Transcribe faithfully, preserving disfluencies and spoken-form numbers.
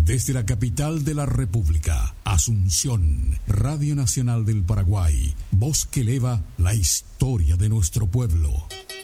Desde la capital de la República, Asunción, Radio Nacional del Paraguay, voz que eleva la historia de nuestro pueblo.